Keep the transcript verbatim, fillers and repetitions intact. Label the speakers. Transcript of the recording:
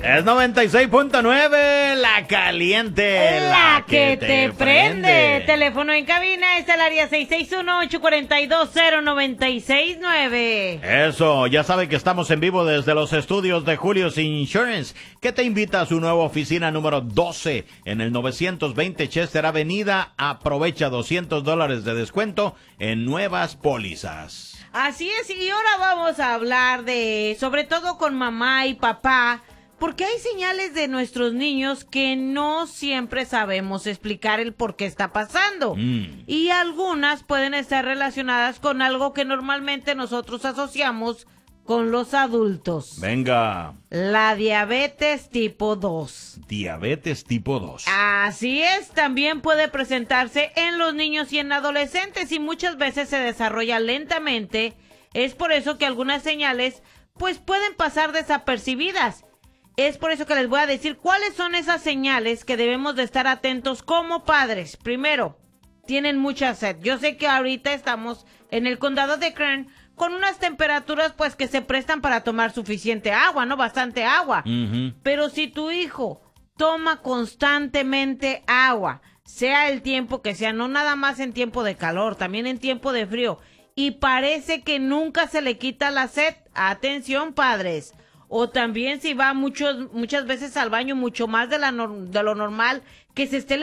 Speaker 1: Es noventa y seis punto nueve, la caliente.
Speaker 2: La, la que, que te, te prende. prende. Teléfono en cabina es el área seis seis uno, ocho cuatro dos, cero nueve seis nueve.
Speaker 1: Eso, ya sabe que estamos en vivo desde los estudios de Julio's Insurance, que te invita a su nueva oficina número doce en el novecientos veinte Chester Avenida. Aprovecha doscientos dólares de descuento en nuevas pólizas.
Speaker 2: Así es, y ahora vamos a hablar de, sobre todo con mamá y papá, porque hay señales de nuestros niños que no siempre sabemos explicar el por qué está pasando. Mm. Y algunas pueden estar relacionadas con algo que normalmente nosotros asociamos con los adultos.
Speaker 1: Venga.
Speaker 2: La diabetes tipo dos.
Speaker 1: Diabetes tipo dos.
Speaker 2: Así es, también puede presentarse en los niños y en adolescentes y muchas veces se desarrolla lentamente. Es por eso que algunas señales pues pueden pasar desapercibidas. Es por eso que les voy a decir cuáles son esas señales que debemos de estar atentos como padres. Primero, tienen mucha sed. Yo sé que ahorita estamos en el condado de Kern con unas temperaturas pues que se prestan para tomar suficiente agua, ¿no? Bastante agua. Uh-huh. Pero si tu hijo toma constantemente agua, sea el tiempo que sea, no nada más en tiempo de calor, también en tiempo de frío, y parece que nunca se le quita la sed, atención padres. O también si va muchos, muchas veces al baño mucho más de, la, de lo normal, que se esté